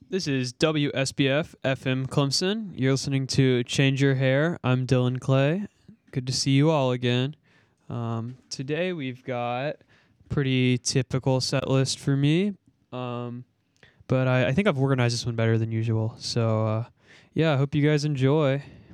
This is WSBF FM Clemson. You're listening to Change Your Hair. I'm Dylan Clay. Good to see you all again. Today we've got pretty typical set list for me, but I think I've organized this one better than usual. So, yeah, I hope you guys enjoy.